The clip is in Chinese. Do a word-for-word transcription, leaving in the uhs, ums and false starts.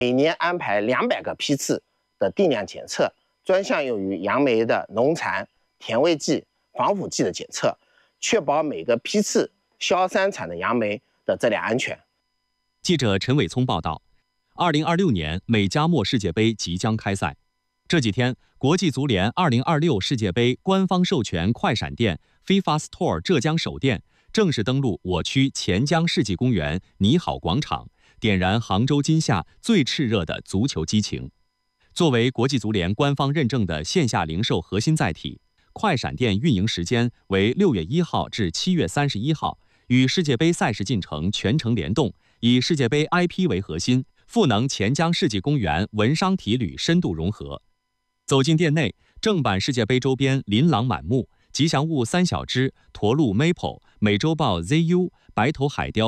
每年安排两百个批次的定量检测，专项用于杨梅的农残、甜味剂、防腐剂的检测，确保每个批次硝酸产的杨梅的质量安全。 记者陈伟聪报道，二零二六年美加墨世界杯即将开赛。这几天，国际足联二零二六世界杯官方授权快闪店 FIFA Store 浙江首店正式登陆我区钱江世纪公园你好广场，点燃杭州今夏最炽热的足球激情。作为国际足联官方认证的线下零售核心载体，快闪店运营时间为六月一号至七月三十一号，与世界杯赛事进程全程联动，以世界杯 I P 为核心，赋能钱江世纪公园文商体旅深度融合。走进店内，正版世界杯周边琳琅满目，吉祥物三小只、驼鹿 Maple、美洲豹 Z U、白头海雕